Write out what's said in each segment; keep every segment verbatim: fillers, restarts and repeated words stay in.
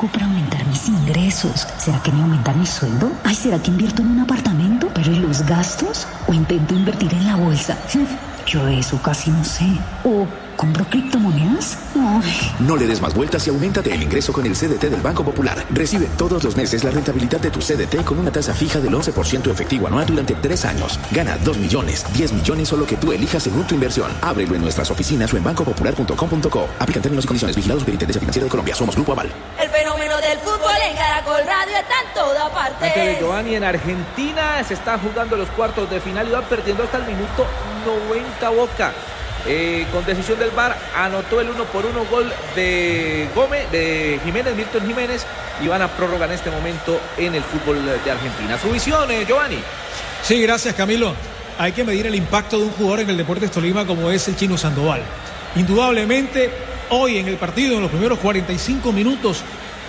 hago para aumentar mis ingresos? ¿Será que me aumentan mi sueldo? Ay, ¿será que invierto en un apartamento? ¿Pero y los gastos? ¿O intento invertir en la bolsa? Yo eso casi no sé. ¿O compro criptomonedas? Ay. No le des más vueltas y auméntate el ingreso con el C D T del Banco Popular. Recibe todos los meses la rentabilidad de tu C D T con una tasa fija del once por ciento efectivo anual durante tres años. Gana dos millones, diez millones o lo que tú elijas según tu inversión. Ábrelo en nuestras oficinas o en banco popular punto com punto co. Aplican términos y condiciones. Vigilados por Intendencia Financiera de Colombia. Somos Grupo Aval. El fenómeno del fútbol en Caracol Radio está en toda parte. Antes de Giovanni, en Argentina se están jugando los cuartos de final y van perdiendo hasta el minuto noventa Boca. Eh, con decisión del V A R anotó el uno por uno gol de Gómez, de Jiménez, Milton Jiménez, y van a prórroga en este momento en el fútbol de Argentina. Su visión, eh, Giovanni. Sí, gracias, Camilo. Hay que medir el impacto de un jugador en el Deportes Tolima como es el Chino Sandoval. Indudablemente, hoy en el partido, en los primeros cuarenta y cinco minutos,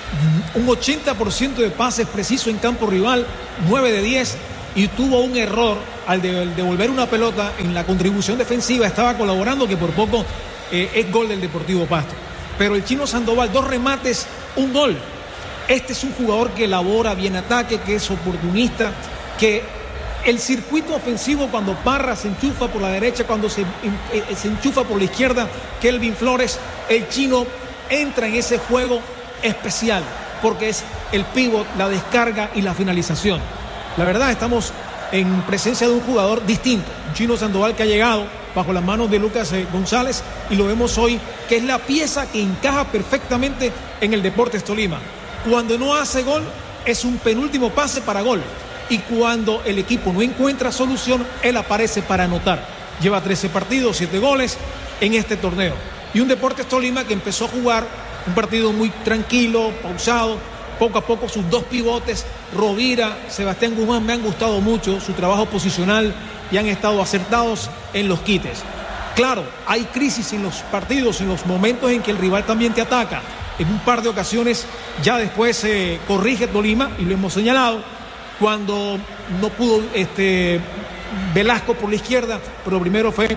un ochenta por ciento de pases precisos en campo rival, nueve de diez, y tuvo un error al devolver una pelota en la contribución defensiva. Estaba colaborando, que por poco eh, es gol del Deportivo Pasto. Pero el Chino Sandoval, dos remates, un gol. Este es un jugador que elabora bien ataque, que es oportunista, que el circuito ofensivo, cuando Parra se enchufa por la derecha, cuando se, eh, se enchufa por la izquierda, Kelvin Flores, el Chino entra en ese juego especial, porque es el pívot, la descarga y la finalización. La verdad, estamos en presencia de un jugador distinto, un Chino Sandoval que ha llegado bajo las manos de Lucas eh, González, y lo vemos hoy, que es la pieza que encaja perfectamente en el Deportes Tolima. Cuando no hace gol, es un penúltimo pase para gol, y cuando el equipo no encuentra solución, él aparece para anotar. Lleva trece partidos, siete goles en este torneo, y un Deportes Tolima que empezó a jugar un partido muy tranquilo, pausado. Poco a poco sus dos pivotes, Rovira, Sebastián Guzmán, me han gustado mucho su trabajo posicional y han estado acertados en los quites. Claro, hay crisis en los partidos, en los momentos en que el rival también te ataca. En un par de ocasiones ya después se eh, corrige Tolima, y lo hemos señalado, cuando no pudo este, Velasco por la izquierda, pero primero fue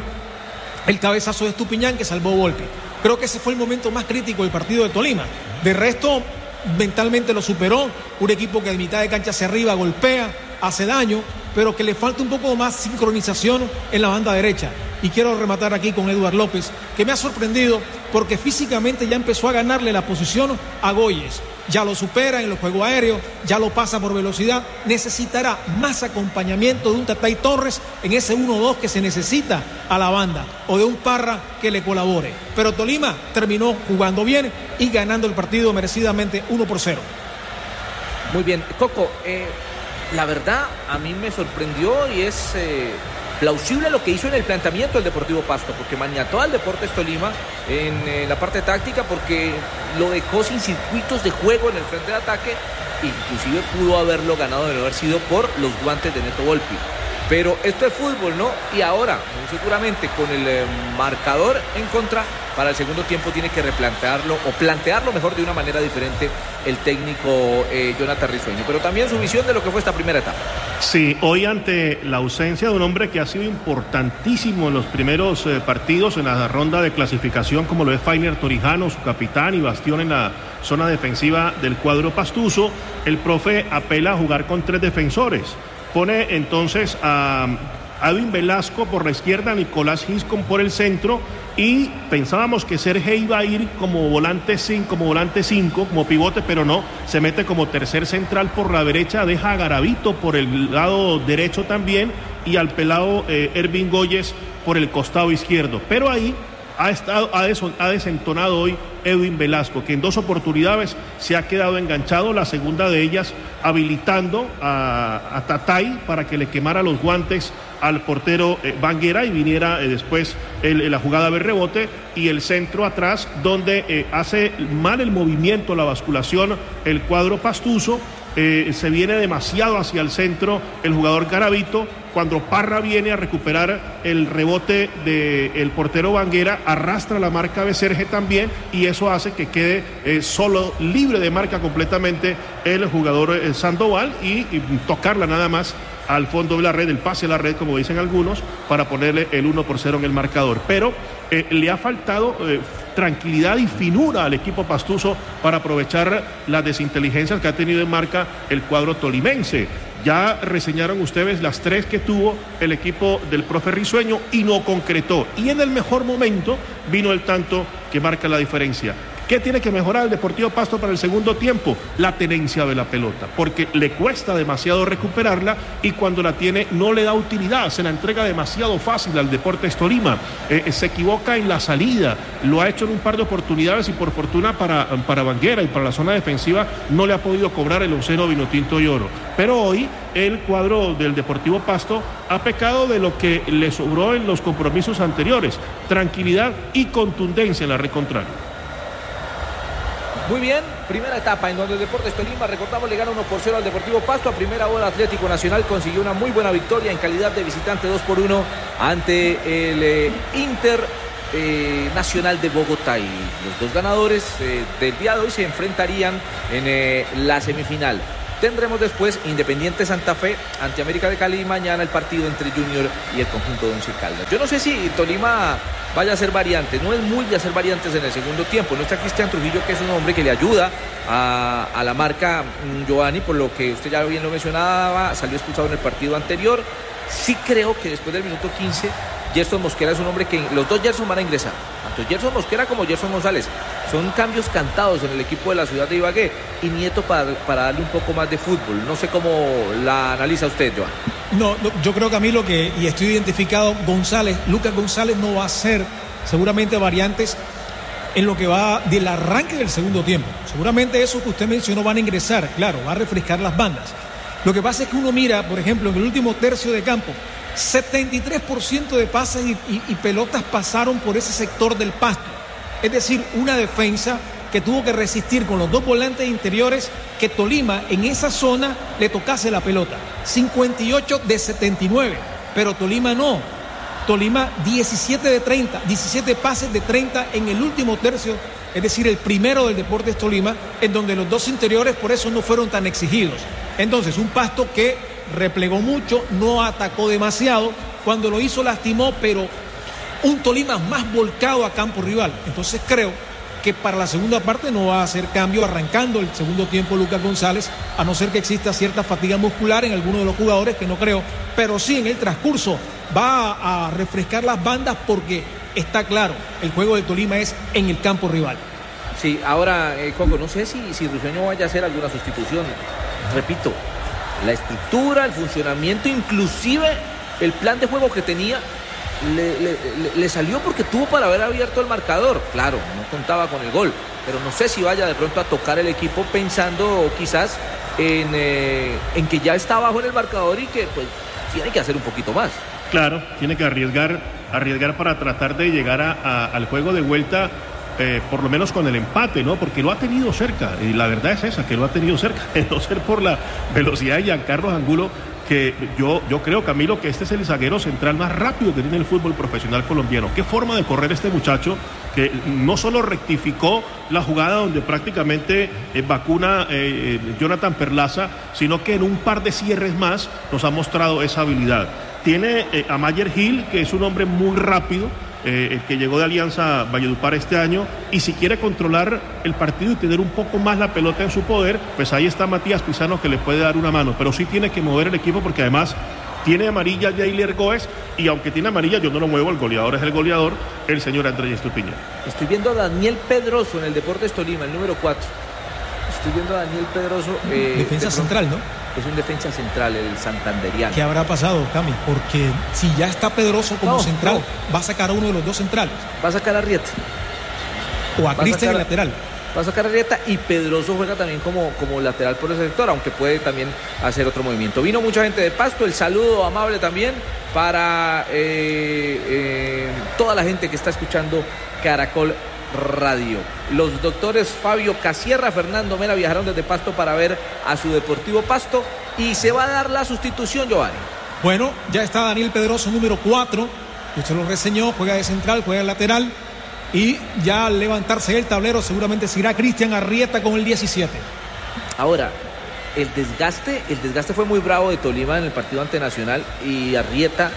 el cabezazo de Estupiñán que salvó Volpi. Creo que ese fue el momento más crítico del partido de Tolima. De resto, mentalmente lo superó, un equipo que de mitad de cancha hacia arriba golpea, hace daño, pero que le falta un poco más sincronización en la banda derecha. Y quiero rematar aquí con Eduard López, que me ha sorprendido porque físicamente ya empezó a ganarle la posición a Goyes. Ya lo supera en los juegos aéreos, ya lo pasa por velocidad. Necesitará más acompañamiento de un Tatay Torres en ese uno dos que se necesita a la banda, o de un Parra que le colabore. Pero Tolima terminó jugando bien y ganando el partido merecidamente uno por cero. Muy bien, Coco, eh, la verdad a mí me sorprendió y es eh, plausible lo que hizo en el planteamiento del Deportivo Pasto, porque maniató al Deportes Tolima en eh, la parte táctica, porque lo dejó sin circuitos de juego en el frente de ataque. Inclusive pudo haberlo ganado de no haber sido por los guantes de Neto Volpi. Pero esto es fútbol, ¿no? Y ahora, muy seguramente con el eh, marcador en contra, para el segundo tiempo tiene que replantearlo, o plantearlo mejor de una manera diferente el técnico eh, Jonathan Risueño. Pero también su visión de lo que fue esta primera etapa. Sí, hoy ante la ausencia de un hombre que ha sido importantísimo en los primeros eh, partidos, en la ronda de clasificación, como lo es Fainer Torijano, su capitán y bastión en la zona defensiva del cuadro pastuso, el profe apela a jugar con tres defensores. Pone entonces a Edwin Velasco por la izquierda, Nicolás Giscon por el centro, y pensábamos que Sergio iba a ir como volante cinco, como volante cinco, como pivote, pero no, se mete como tercer central por la derecha, deja a Garavito por el lado derecho también, y al pelado eh, Ervin Goyes por el costado izquierdo. Pero ahí ha, estado, ha, des, ha desentonado hoy Edwin Velasco, que en dos oportunidades se ha quedado enganchado, la segunda de ellas habilitando a, a Tatay para que le quemara los guantes al portero eh, Banguera, y viniera eh, después el, la jugada de rebote y el centro atrás, donde eh, hace mal el movimiento, la basculación, el cuadro pastuso. Eh, se viene demasiado hacia el centro el jugador Garavito. Cuando Parra viene a recuperar el rebote del portero Banguera, arrastra la marca Becerge también, y eso hace que quede eh, solo, libre de marca completamente el jugador eh, Sandoval, y, y tocarla nada más al fondo de la red, el pase a la red, como dicen algunos, para ponerle el uno por cero en el marcador. Pero eh, le ha faltado eh, tranquilidad y finura al equipo pastuso para aprovechar las desinteligencias que ha tenido en marca el cuadro tolimense. Ya reseñaron ustedes las tres que tuvo el equipo del profe Risueño y no concretó. Y en el mejor momento vino el tanto que marca la diferencia. ¿Qué tiene que mejorar el Deportivo Pasto para el segundo tiempo? La tenencia de la pelota, porque le cuesta demasiado recuperarla y cuando la tiene no le da utilidad, se la entrega demasiado fácil al Deportes Tolima, eh, se equivoca en la salida, lo ha hecho en un par de oportunidades y por fortuna para, para Banguera y para la zona defensiva no le ha podido cobrar el onceno Vinotinto y Oro. Pero hoy el cuadro del Deportivo Pasto ha pecado de lo que le sobró en los compromisos anteriores, tranquilidad y contundencia en la red contraria. Muy bien, primera etapa en donde el Deportes Tolima, recordamos, le gana uno por cero al Deportivo Pasto. A primera hora Atlético Nacional consiguió una muy buena victoria en calidad de visitante dos por uno ante el eh, Inter eh, Nacional de Bogotá. Y los dos ganadores eh, del día de hoy se enfrentarían en eh, la semifinal. Tendremos después Independiente Santa Fe ante América de Cali y mañana el partido entre Junior y el conjunto de Once Caldas. Yo no sé si Tolima vaya a hacer variantes, no es muy de hacer variantes en el segundo tiempo. No está Cristian Trujillo, que es un hombre que le ayuda a, a la marca um, Giovanni, por lo que usted ya bien lo mencionaba, salió expulsado en el partido anterior. Sí creo que después del minuto quince, Gerson Mosquera es un hombre que los dos Gerson van a ingresar, tanto Gerson Mosquera como Gerson González. Son cambios cantados en el equipo de la ciudad de Ibagué, y Nieto para, para darle un poco más de fútbol. No sé cómo la analiza usted, Joan. No, no, yo creo, Camilo, que, y estoy identificado, González, Lucas González no va a hacer seguramente variantes en lo que va del arranque del segundo tiempo. Seguramente eso que usted mencionó van a ingresar, claro, va a refrescar las bandas. Lo que pasa es que uno mira, por ejemplo, en el último tercio de campo, setenta y tres por ciento de pases y, y, y pelotas pasaron por ese sector del Pasto. Es decir, una defensa que tuvo que resistir con los dos volantes interiores que Tolima en esa zona le tocase la pelota. cincuenta y ocho de setenta y nueve, pero Tolima no. Tolima diecisiete de treinta, diecisiete pases de treinta en el último tercio, es decir, el primero del Deportes Tolima, en donde los dos interiores por eso no fueron tan exigidos. Entonces, un Pasto que replegó mucho, no atacó demasiado, cuando lo hizo lastimó, pero un Tolima más volcado a campo rival. Entonces creo que para la segunda parte no va a hacer cambio arrancando el segundo tiempo Lucas González, a no ser que exista cierta fatiga muscular en alguno de los jugadores, que no creo, pero sí en el transcurso va a refrescar las bandas, porque está claro, el juego del Tolima es en el campo rival. Sí, ahora, eh, Coco, no sé si, si Risueño vaya a hacer alguna sustitución. Repito, la estructura, el funcionamiento, inclusive el plan de juego que tenía, le, le, le, le salió porque tuvo para haber abierto el marcador. Claro, no contaba con el gol, pero no sé si vaya de pronto a tocar el equipo pensando quizás en, eh, en que ya está abajo en el marcador y que pues tiene que hacer un poquito más. Claro, tiene que arriesgar, arriesgar para tratar de llegar a, a, al juego de vuelta. Eh, por lo menos con el empate, ¿no? Porque lo ha tenido cerca, y la verdad es esa, que lo ha tenido cerca, de no ser por la velocidad de Giancarlos Angulo, que yo, yo creo, Camilo, que este es el zaguero central más rápido que tiene el fútbol profesional colombiano. Qué forma de correr este muchacho, que no solo rectificó la jugada donde prácticamente eh, vacuna eh, Jonathan Perlaza, sino que en un par de cierres más nos ha mostrado esa habilidad. Tiene eh, a Mayer Gil, que es un hombre muy rápido, Eh, el que llegó de Alianza Valledupar este año, y si quiere controlar el partido y tener un poco más la pelota en su poder, pues ahí está Matías Pizano, que le puede dar una mano, pero sí tiene que mover el equipo, porque además tiene amarilla Jailer Goes, y aunque tiene amarilla yo no lo muevo, el goleador es el goleador, el señor Andrés Estupiñán. Estoy viendo a Daniel Pedroso en el Deportes Tolima, el número cuatro. Estoy viendo a Daniel Pedroso. Eh, defensa de central, ¿no? Es un defensa central, el santanderiano. ¿Qué habrá pasado, Cami? Porque si ya está Pedroso como no, central, no. va a sacar a uno de los dos centrales. Va a sacar a Rieta. O a Cristian el lateral. Va a sacar a Rieta, y Pedroso juega también como, como lateral por ese sector, aunque puede también hacer otro movimiento. Vino mucha gente de Pasto, el saludo amable también para eh, eh, toda la gente que está escuchando Caracol Radio. Los doctores Fabio Casierra, Fernando Mera viajaron desde Pasto para ver a su Deportivo Pasto, y se va a dar la sustitución, Giovanni. Bueno, ya está Daniel Pedroso, número cuatro, usted lo reseñó, juega de central, juega de lateral, y ya al levantarse el tablero seguramente será Cristian Arrieta con el diecisiete. Ahora, el desgaste, el desgaste fue muy bravo de Tolima en el partido ante Nacional y Arrieta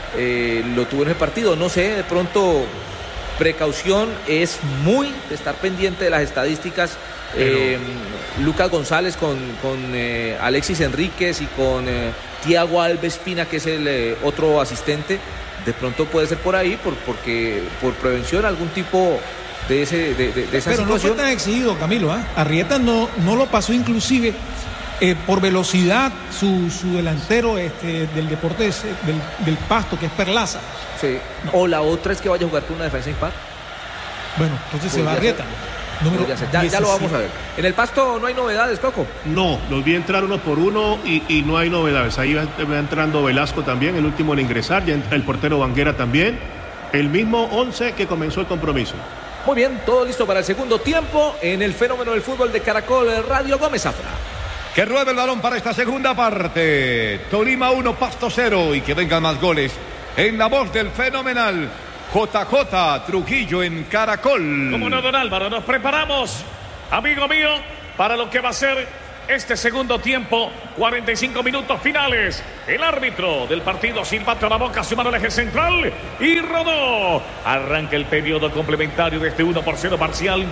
eh, lo tuvo en el partido. No sé, de pronto precaución es muy de estar pendiente de las estadísticas. Pero... Eh, Lucas González con, con eh, Alexis Enríquez y con eh, Tiago Alves Pina, que es el eh, otro asistente. De pronto puede ser por ahí, por, porque por prevención, algún tipo de, ese, de, de, de esa Pero situación. no fue tan exigido, Camilo. ¿eh? Arrieta no, no lo pasó inclusive eh, por velocidad su, su delantero este, del Deportes del, del Pasto, que es Perlaza. Sí. No. O la otra es que vaya a jugar con una defensa impar. Bueno, entonces se va Arrieta. Número ya, ya lo vamos a ver. En el Pasto no hay novedades, Coco. No, los vi entrar uno por uno y, y no hay novedades. Ahí va, va entrando Velasco también, el último en ingresar, ya entra el portero Banguera también. El mismo once que comenzó el compromiso. Muy bien, todo listo para el segundo tiempo en el fenómeno del fútbol de Caracol Radio. Gómez Zafra. Que ruede el balón para esta segunda parte. Tolima uno, Pasto cero, y que vengan más goles. En la voz del fenomenal J J Trujillo en Caracol. Como no, don Álvaro, nos preparamos, amigo mío, para lo que va a ser este segundo tiempo, cuarenta y cinco minutos finales. El árbitro del partido silbato a la boca, su mano al eje central y rodó. Arranca el periodo complementario de este uno por cero parcial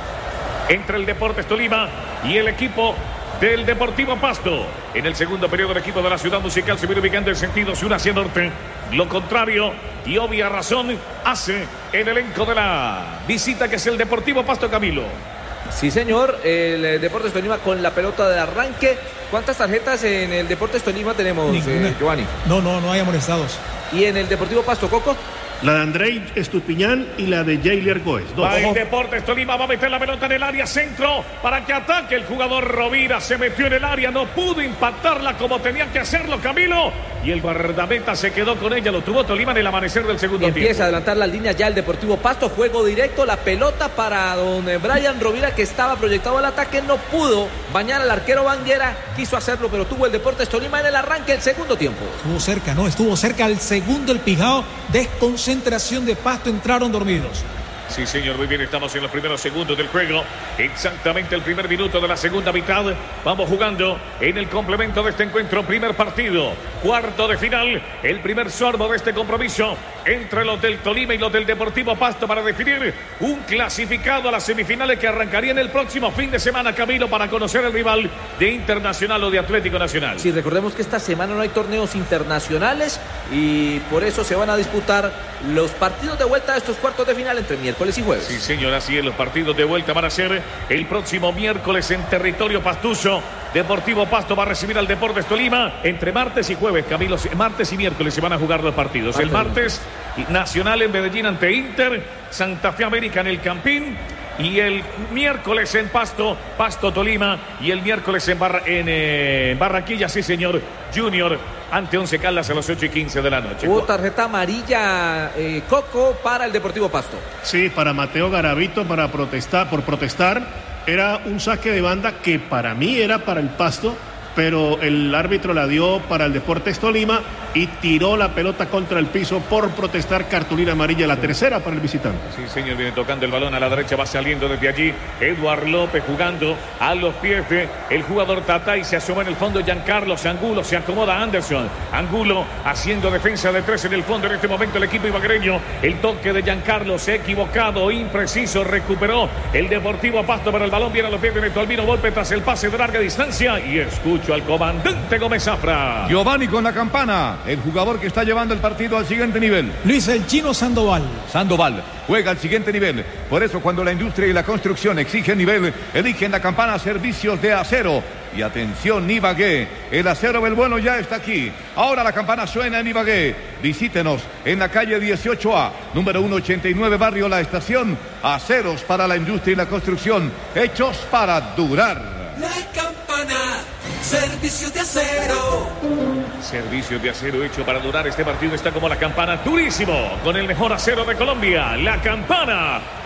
entre el Deportes Tolima y el equipo del Deportivo Pasto. En el segundo periodo, el equipo de la Ciudad Musical se viene ubicando en sentido sur hacia norte. Lo contrario, y obvia razón, hace el elenco de la visita, que es el Deportivo Pasto, Camilo. Sí, señor, el Deportes Tolima con la pelota de arranque. ¿Cuántas tarjetas en el Deportes Tolima tenemos, eh, Giovanni? No, no, no hay amonestados. ¿Y en el Deportivo Pasto, Coco? La de Andrei Estupiñán y la de Jailer Goes. Dos. Va el Deportes Tolima, va a meter la pelota en el área centro para que ataque el jugador Rovira. Se metió en el área, no pudo impactarla como tenía que hacerlo, Camilo. Y el guardameta se quedó con ella, lo tuvo Tolima en el amanecer del segundo tiempo. Empieza tiempo. a adelantar las líneas ya el Deportivo Pasto, juego directo, la pelota para don Brian Rovira, que estaba proyectado al ataque, no pudo bañar al arquero Banguera, quiso hacerlo, pero tuvo el Deportes Tolima en el arranque del segundo tiempo. Estuvo cerca, no, estuvo cerca al segundo el Pijao, desconcentración de Pasto, entraron dormidos. Sí, señor, muy bien, estamos en los primeros segundos del juego. Exactamente el primer minuto de la segunda mitad. Vamos jugando en el complemento de este encuentro. Primer partido, cuarto de final. El primer sorbo de este compromiso entre los del Tolima y los del Deportivo Pasto para definir un clasificado a las semifinales que arrancarían el próximo fin de semana, Camilo, para conocer el rival de Internacional o de Atlético Nacional. Sí, recordemos que esta semana no hay torneos internacionales y por eso se van a disputar los partidos de vuelta de estos cuartos de final entre miércoles y jueves. Sí, señor, así es. Los partidos de vuelta van a ser el próximo miércoles en territorio pastuso. Deportivo Pasto va a recibir al Deportes Tolima entre martes y jueves, Camilo. Martes y miércoles se van a jugar los partidos. El martes, Nacional en Medellín ante Inter, Santa Fe América en el Campín. Y el miércoles en Pasto, Pasto Tolima. Y el miércoles en, Barra, en eh, Barranquilla, sí señor, Junior ante Once Caldas a las ocho y quince de la noche. Hubo tarjeta amarilla, eh, Coco, para el Deportivo Pasto. Sí, para Mateo Garavito, para protestar, por protestar. Era un saque de banda que para mí era para el Pasto, pero el árbitro la dio para el Deportes Tolima y tiró la pelota contra el piso por protestar. Cartulina amarilla, la tercera para el visitante. Sí, señor, viene tocando el balón a la derecha, va saliendo desde allí Eduard López jugando a los pies de el jugador Tatay, se asoma en el fondo Giancarlo Angulo, se acomoda Anderson, Angulo haciendo defensa de tres en el fondo en este momento el equipo ibaguereño. El toque de Giancarlo se ha equivocado, impreciso, recuperó el Deportivo Pasto, pero el balón viene a los pies de Neto Albino Volpe tras el pase de larga distancia y escucho al comandante Gómez Zafra. Giovanni con la campana, el jugador que está llevando el partido al siguiente nivel. Luis el Chino Sandoval. Sandoval juega al siguiente nivel. Por eso cuando la industria y la construcción exigen nivel, eligen la campana Servicios de Acero. Y atención, Ibagué, el acero del bueno ya está aquí. Ahora la campana suena en Ibagué. Visítenos en la calle dieciocho A, número ciento ochenta y nueve, barrio La Estación. Aceros para la industria y la construcción, hechos para durar. La campana, servicios de acero. Servicio de acero hecho para durar. Este partido está como la campana, durísimo, con el mejor acero de Colombia. La campana,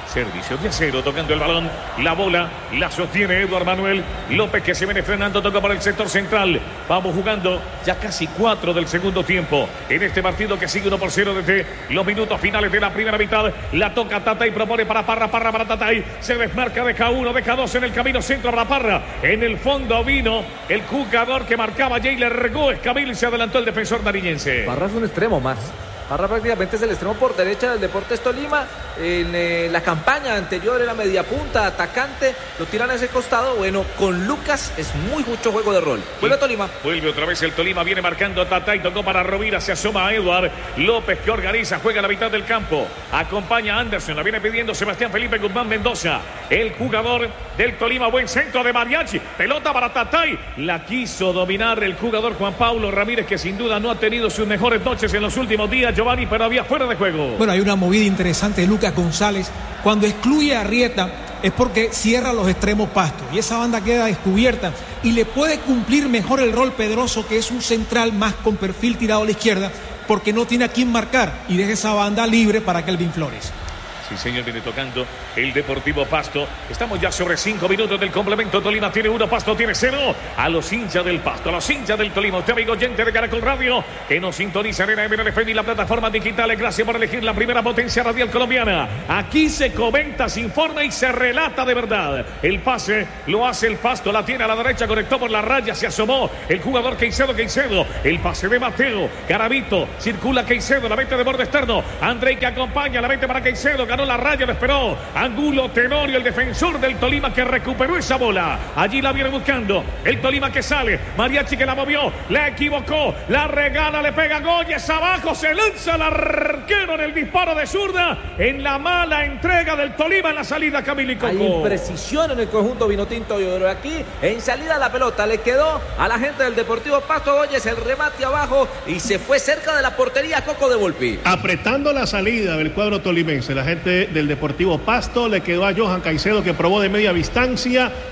Servicio de Acero tocando el balón. La bola la sostiene Eduardo Manuel López, que se viene frenando. Toca para el sector central. Vamos jugando ya casi cuatro del segundo tiempo en este partido que sigue uno por cero desde los minutos finales de la primera mitad. La toca Tatay, propone para Parra, Parra para Tatay. Se desmarca, deja uno, deja dos en el camino centro para Parra. En el fondo vino el jugador que marcaba Jailer Gómez Camilo y se adelantó el defensor nariñense. Parra es un extremo más. Parra prácticamente es el extremo por derecha del Deportes Tolima. En eh, la campaña anterior era media punta, atacante, lo tiran a ese costado. Bueno, con Lucas es muy mucho juego de rol. Vuelve a Tolima. Vuelve otra vez el Tolima, viene marcando a Tatay, tocó para Rovira, se asoma a Eduard López, que organiza, juega a la mitad del campo. Acompaña a Anderson, la viene pidiendo Sebastián Felipe Guzmán Mendoza, el jugador del Tolima. Buen centro de Mariachi, pelota para Tatay, la quiso dominar el jugador Juan Pablo Ramírez, que sin duda no ha tenido sus mejores noches en los últimos días, Giovanni, pero había fuera de juego. Bueno, hay una movida interesante de Lucas González. Cuando excluye a Arrieta es porque cierra los extremos Pasto y esa banda queda descubierta y le puede cumplir mejor el rol Pedroso, que es un central más con perfil tirado a la izquierda, porque no tiene a quién marcar y deja esa banda libre para Kelvin Flores. Sí, señor, viene tocando el Deportivo Pasto. Estamos ya sobre cinco minutos del complemento. Tolima tiene uno, Pasto tiene cero. A los hinchas del Pasto, a los hinchas del Tolima, usted, amigo oyente de Caracol Radio, que nos sintoniza en M L F y la plataforma digital. Gracias por elegir la primera potencia radial colombiana. Aquí se comenta, se informa y se relata de verdad. El pase lo hace el Pasto, la tiene a la derecha, conectó por la raya, se asomó el jugador Caicedo, Caicedo. El pase de Mateo, Garavito, circula Caicedo, la mete de borde externo. Andrei, que acompaña, la mete para Caicedo, ganó la raya, lo esperó Angulo Tenorio, el defensor del Tolima, que recuperó esa bola. Allí la viene buscando el Tolima, que sale. Mariachi, que la movió, la equivocó, la regala, le pega Goyes abajo, se lanza el arquero en el disparo de zurda, en la mala entrega del Tolima en la salida, Camilo y Coco. Hay imprecisión en el conjunto vinotinto, pero aquí en salida la pelota le quedó a la gente del Deportivo Pasto. Goyes, el remate abajo y se fue cerca de la portería Coco de Volpi. Apretando la salida del cuadro tolimense, la gente del Deportivo Pasto, le quedó a Johan Caicedo, que probó de media distancia.